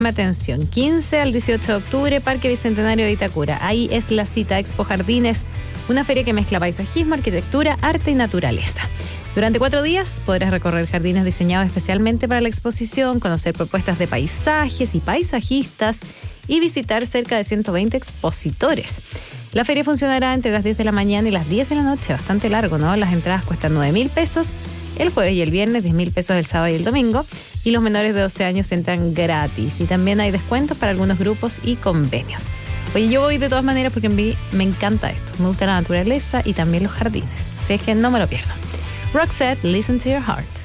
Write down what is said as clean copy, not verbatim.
Atención, 15 al 18 de octubre, Parque Bicentenario de Itacura. Ahí es la cita Expo Jardines, una feria que mezcla paisajismo, arquitectura, arte y naturaleza. Durante 4 días podrás recorrer jardines diseñados especialmente para la exposición, conocer propuestas de paisajes y paisajistas y visitar cerca de 120 expositores. La feria funcionará entre las 10 de la mañana y las 10 de la noche, bastante largo, ¿no? Las entradas cuestan 9.000 pesos el jueves y el viernes, 10.000 pesos el sábado y el domingo, y los menores de 12 años entran gratis. Y también hay descuentos para algunos grupos y convenios. Oye, yo voy de todas maneras porque me encanta esto. Me gusta la naturaleza y también los jardines. Así es que no me lo pierdo. Roxette, Listen to Your Heart.